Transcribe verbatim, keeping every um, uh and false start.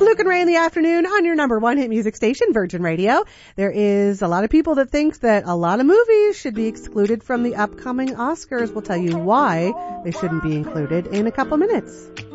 Luke and Ray in the afternoon on your number one hit music station, Virgin Radio. There is a lot of people that think that a lot of movies should be excluded from the upcoming Oscars. We'll tell you why they shouldn't be included in a couple minutes.